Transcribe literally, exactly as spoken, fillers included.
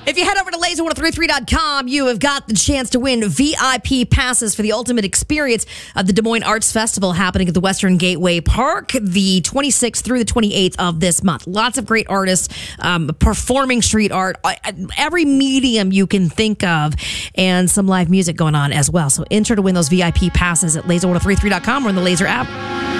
If you head over to laser one oh three three dot com, you have got the chance to win V I P passes for the ultimate experience of the Des Moines Arts Festival happening at the Western Gateway Park the twenty-sixth through the twenty-eighth of this month. Lots of great artists um, performing street art, every medium you can think of, and some live music going on as well. So enter to win those V I P passes at laser one oh three three dot com or in the Laser app.